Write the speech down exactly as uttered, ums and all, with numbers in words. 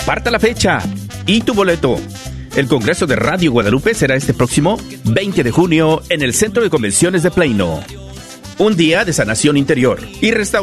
Aparta la fecha y tu boleto. El Congreso de Radio Guadalupe será este próximo veinte de junio en el Centro de Convenciones de Plano. Un día de sanación interior y restauración.